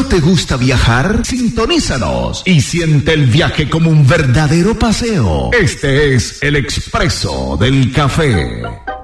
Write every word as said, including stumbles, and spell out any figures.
te gusta viajar? Sintonízanos y siente el viaje como un verdadero paseo. Este es el Expreso del Café.